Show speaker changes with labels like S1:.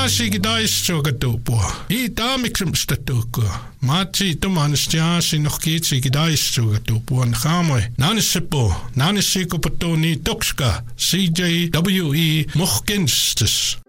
S1: Sigidaisjogatupua. I taamiksemstattukua. Maatsi tumanisjaasi nohkiit sigidaisjogatupua nhamoi. Nanisipo, nanissikupatu ni tokska. CJWE Mohkenstes.